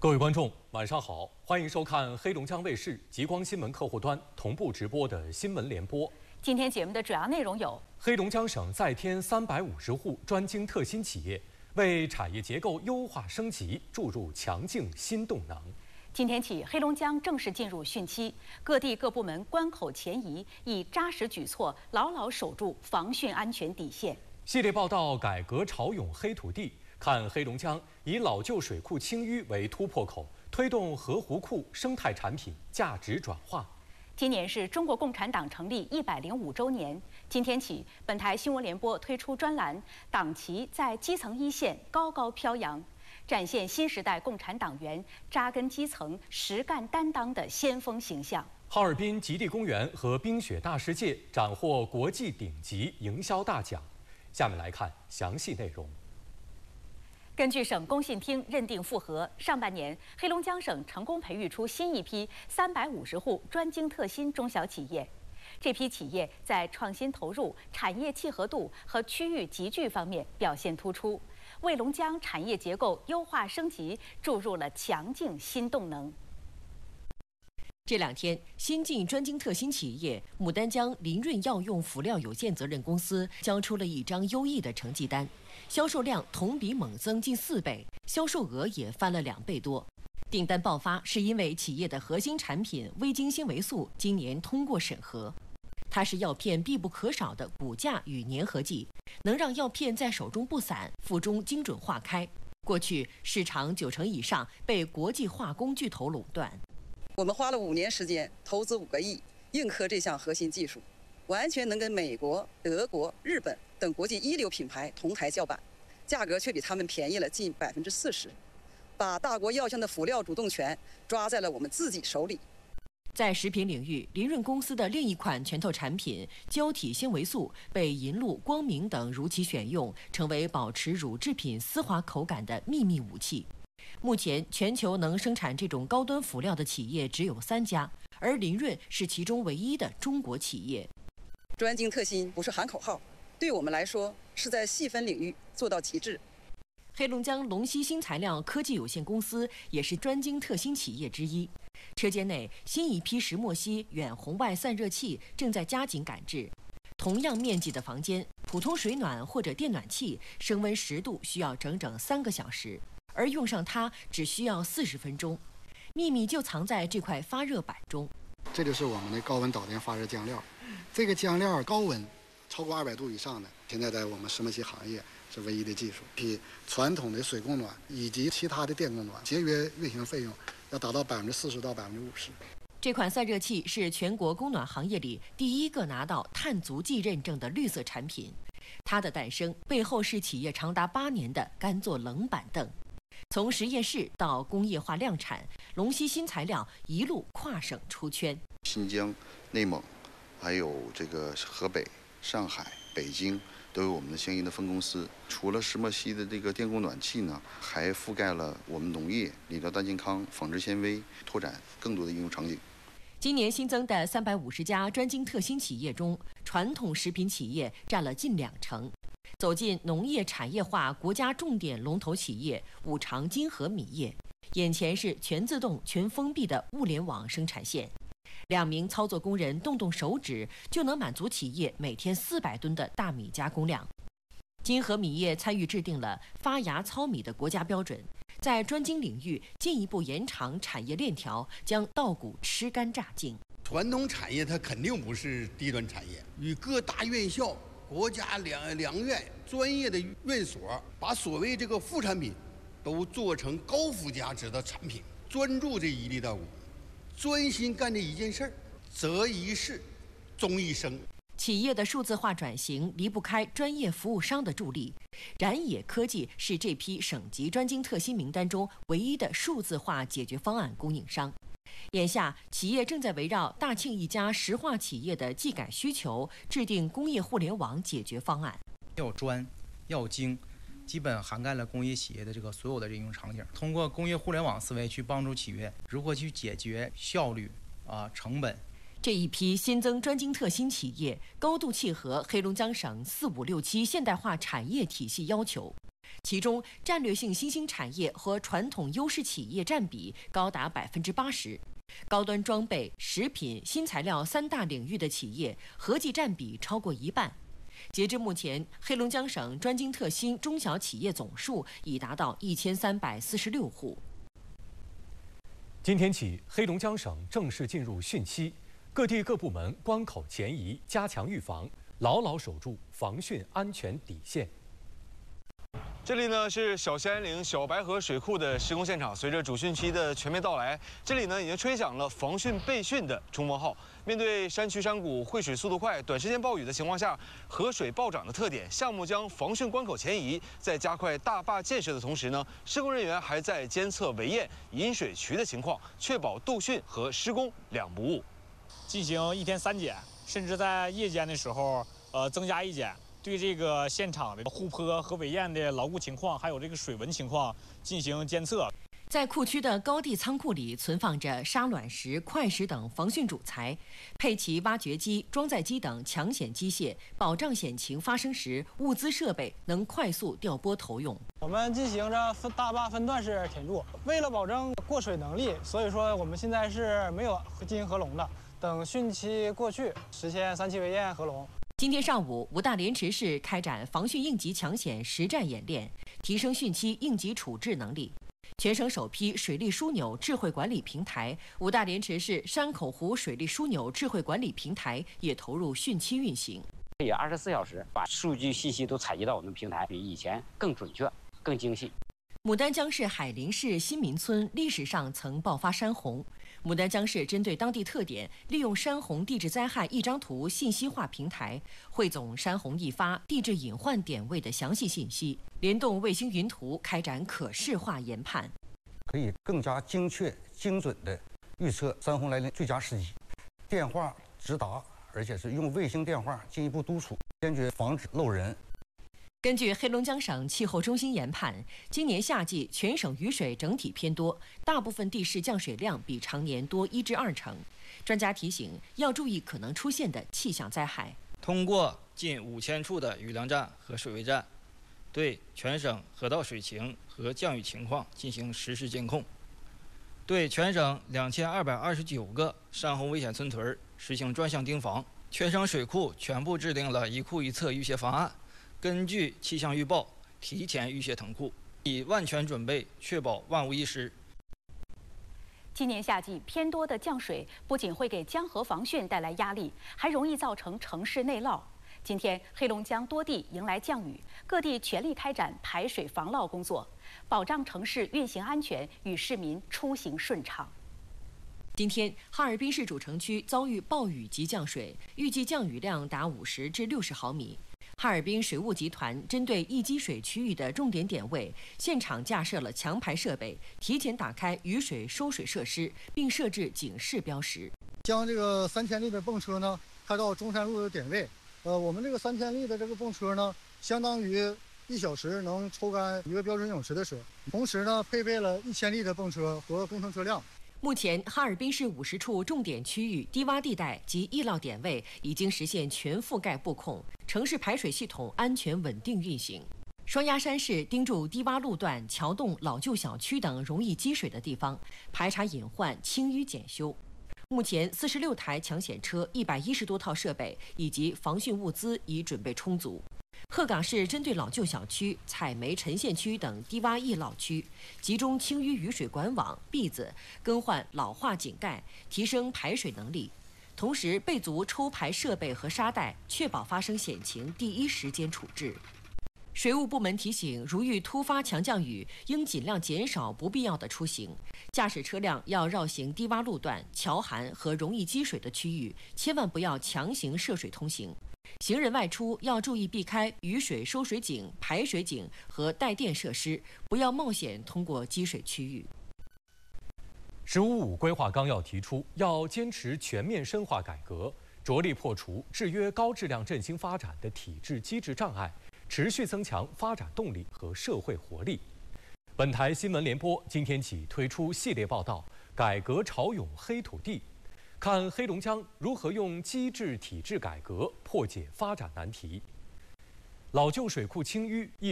各位观众，晚上好，欢迎收看黑龙江卫视极光新闻客户端同步直播的新闻联播。 今天节目的主要内容有： 黑龙江省再添350户专精特新企业，为产业结构优化升级注入强劲新动能。 今天起，黑龙江正式进入汛期，各地各部门关口前移，以扎实举措牢牢守住防汛安全底线。 系列报道：改革潮涌黑土地。看黑龙江以老旧水库清淤为突破口，推动河湖库生态产品价值转化。 今年是中国共产党成立105周年，今天起，本台新闻联播推出专栏《党旗在基层一线高高飘扬》，展现新时代共产党员扎根基层、实干担当的先锋形象。 哈尔滨极地公园和冰雪大世界斩获国际顶级营销大奖。下面来看详细内容。 根据省工信厅认定复核，上半年黑龙江省成功培育出新一批350户专精特新中小企业。这批企业在创新投入、产业契合度和区域集聚方面表现突出，为龙江产业结构优化升级注入了强劲新动能。 这两天，新晋专精特新企业牡丹江林润药用辅料有限责任公司交出了一张优异的成绩单，销售量同比猛增近4倍，销售额也翻了2倍多。订单爆发是因为企业的核心产品微晶纤维素今年通过审核，它是药片必不可少的骨架与粘合剂，能让药片在手中不散，腹中精准化开。过去市场90%以上被国际化工巨头垄断。 我们花了5年时间，投资5个亿，硬科这项核心技术，完全能跟美国、德国、日本等国际一流品牌同台叫板，价格却比他们便宜了近40%，把大国药商的辅料主动权抓在了我们自己手里。 在食品领域，林润公司的另一款拳头产品胶体纤维素被银鹭、光明等如期选用，成为保持乳制品丝滑口感的秘密武器。目前，全球能生产这种高端辅料的企业只有3家，而林润是其中唯一的中国企业。 专精特新不是喊口号，对我们来说是在细分领域做到极致。 黑龙江龙溪新材料科技有限公司也是专精特新企业之一。车间内新一批石墨烯远红外散热器正在加紧赶制。同样面积的房间，普通水暖或者电暖器升温10度需要整整3个小时。而用上它只需要40分钟，秘密就藏在这块发热板中。 这就是我们的高温导电发热浆料，这个浆料高温超过200度以上的，现在在我们石墨烯行业是唯一的技术，比传统的水供暖以及其他的电供暖节约运行费用要达到40%到50%。 这款散热器是全国供暖行业里第一个拿到碳足迹认证的绿色产品，它的诞生背后是企业长达8年的干坐冷板凳。从实验室到工业化量产，龙溪新材料一路跨省出圈。 新疆、内蒙，还有这个河北、上海、北京都有我们的相应的分公司。除了石墨烯的这个电供暖器呢，还覆盖了我们农业、理疗大健康、纺织纤维，拓展更多的应用场景。 今年新增的350家专精特新企业中，传统食品企业占了近20%。走进农业产业化国家重点龙头企业五常金河米业，眼前是全自动、全封闭的物联网生产线，2名操作工人动动手指就能满足企业每天400吨的大米加工量。金河米业参与制定了发芽糙米的国家标准，在专精领域进一步延长产业链条，将稻谷吃干榨净。 传统产业它肯定不是低端产业，与各大院校、国家两院、专业的院所，把所谓这个副产品都做成高附加值的产品，专注这一粒稻谷，专心干这一件事儿，择一事，终一生。 企业的数字化转型离不开专业服务商的助力，燃野科技是这批省级专精特新名单中唯一的数字化解决方案供应商。眼下，企业正在围绕大庆一家石化企业的技改需求，制定工业互联网解决方案。 要专，要精，基本涵盖了工业企业的这个所有的应用场景。通过工业互联网思维去帮助企业如何去解决效率、成本。 这一批新增专精特新企业，高度契合黑龙江省4、5、6、7现代化产业体系要求。 其中战略性新兴产业和传统优势企业占比高达80%，高端装备、食品、新材料3大领域的企业合计占比超过1半。截至目前，黑龙江省专精特新中小企业总数已达到1346户。 今天起，黑龙江省正式进入汛期，各地各部门关口前移，加强预防，牢牢守住防汛安全底线。 这里呢是小兴安岭小白河水库的施工现场。随着主汛期的全面到来，这里呢已经吹响了防汛备汛的冲锋号。面对山区山谷汇水速度快、短时间暴雨的情况下，河水暴涨的特点，项目将防汛关口前移，在加快大坝建设的同时呢，施工人员还在监测围堰、引水渠的情况，确保度汛和施工两不误。 进行1天3检，甚至在夜间的时候，增加1检。 对这个现场的护坡和围堰的牢固情况，还有这个水文情况进行监测。 在库区的高地仓库里存放着沙卵石、块石等防汛主材，配齐挖掘机、装载机等抢险机械，保障险情发生时物资设备能快速调拨投用。 我们进行着大坝分段式填筑，为了保证过水能力，所以说我们现在是没有进行合龙的，等汛期过去，实现3期围堰合龙。 今天上午，五大连池市开展防汛应急抢险实战演练，提升汛期应急处置能力。全省首批水利枢纽智慧管理平台——五大连池市山口湖水利枢纽智慧管理平台也投入汛期运行。 也24小时把数据信息都采集到我们平台，比以前更准确、更精细。 牡丹江市海林市新民村历史上曾爆发山洪。 牡丹江市针对当地特点，利用山洪地质灾害一张图信息化平台，汇总山洪易发、地质隐患点位的详细信息，联动卫星云图开展可视化研判， 可以更加精确、精准地预测山洪来临最佳时机，电话直达，而且是用卫星电话进一步督促，坚决防止漏人。 根据黑龙江省气候中心研判，今年夏季全省雨水整体偏多，大部分地势降水量比常年多1至2成。专家提醒，要注意可能出现的气象灾害。 通过近5000处的雨量站和水位站，对全省河道水情和降雨情况进行实时监控，对全省2229个山洪危险村屯实行专项盯防。全省水库全部制定了一库一测预泄方案。 根据气象预报，提前预泄腾库，以万全准备，确保万无一失。 今年夏季偏多的降水不仅会给江河防汛带来压力，还容易造成城市内涝。今天，黑龙江多地迎来降雨，各地全力开展排水防涝工作，保障城市运行安全与市民出行顺畅。 今天，哈尔滨市主城区遭遇暴雨及降水，预计降雨量达50至60毫米。哈尔滨水务集团针对易积水区域的重点点位，现场架设了强排设备，提前打开雨水收水设施，并设置警示标识。 将这个3000立的泵车呢开到中山路的点位。我们这个3000立的这个泵车呢，相当于1小时能抽干1个标准泳池的水。同时呢，配备了1000立的泵车和工程车辆。 目前，哈尔滨市50处重点区域低洼地带及易涝点位已经实现全覆盖布控，城市排水系统安全稳定运行。双鸭山市盯住低洼路段、桥洞、老旧小区等容易积水的地方，排查隐患，清淤检修。目前，46台抢险车、110多套设备以及防汛物资已准备充足。 鹤岗市针对老旧小区、采煤沉陷区等低洼易涝区，集中清淤雨水管网、篦子，更换老化井盖，提升排水能力。同时备足抽排设备和沙袋，确保发生险情第一时间处置。水务部门提醒，如遇突发强降雨，应尽量减少不必要的出行。驾驶车辆要绕行低洼路段、桥涵和容易积水的区域，千万不要强行涉水通行。 行人外出要注意避开雨水收水井、排水井和带电设施，不要冒险通过积水区域。 “15+5”规划纲要提出，要坚持全面深化改革，着力破除制约高质量振兴发展的体制机制障碍，持续增强发展动力和社会活力。本台新闻联播今天起推出系列报道《改革潮涌黑土地》。 看黑龙江如何用机制体制改革破解发展难题。老旧水库清淤一